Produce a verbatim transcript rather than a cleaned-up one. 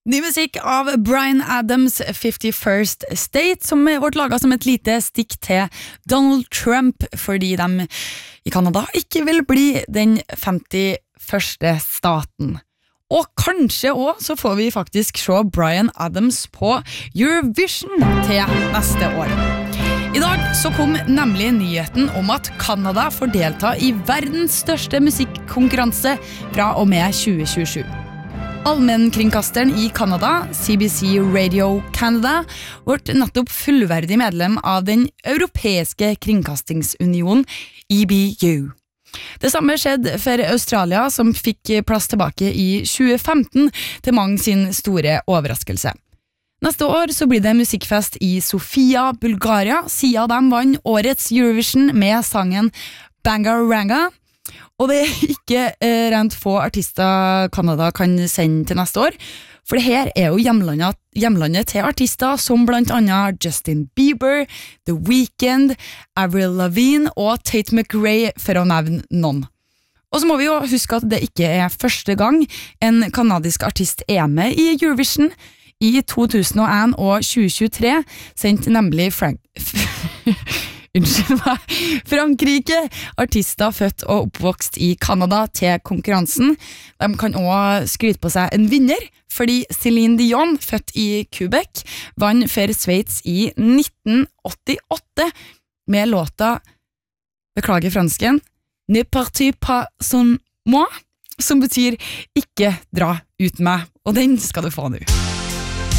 Ny musikk av Bryan Adams fifty-first State, som er vårt laget som et lite stikk til Donald Trump, fordi de i Kanada ikke vil bli den femtiførste staten. Og kanskje også så får vi faktisk se Bryan Adams på Eurovision til neste år. I dag så kom nemlig nyheten om at Kanada får delta i verdens største musikkonkurranse fra og med tjue tjuesju. Allmennkringkasteren i Kanada, C B C Radio Canada, ble nettopp fullverdig medlem av den europeiske kringkastingsunionen E B U. Det samme skjedde for Australia, som fikk plass tilbake i tjue femten til mange sin store overraskelse. Neste år så blir det musikkfest i Sofia, Bulgaria, siden de vant årets Eurovision med sangen Bangaranga. Og det er ikke eh, rent få artister Kanada kan sende til neste år, for det her er jo hjemlandet, hjemlandet til artister som blant annet Justin Bieber, The Weeknd, Avril Lavigne og Tate McRae, for å nevne noen. Og så må vi jo huske at det ikke er første gang en kanadisk artist er med i Eurovision. I to tusen og en og tjue tjuetre sendte nemlig Frank... Unnskyld meg, Frankrike, artister født og oppvokst i Kanada til konkurransen. De kan også skryte på seg en vinner, fordi Celine Dion, født i Quebec, vant for Sveits i nitten åttiåtte med låta, beklager fransken, Ne partez pas sans moi, som betyr ikke dra ut meg, og den skal du få nå.